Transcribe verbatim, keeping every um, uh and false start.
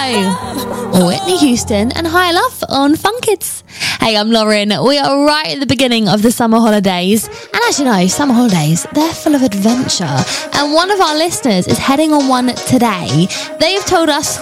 Go! Whitney Houston and High Love on Fun Kids. Hey, I'm Lauren. We are right at the beginning of the summer holidays. And as you know, summer holidays, they're full of adventure. And one of our listeners is heading on one today. They've told us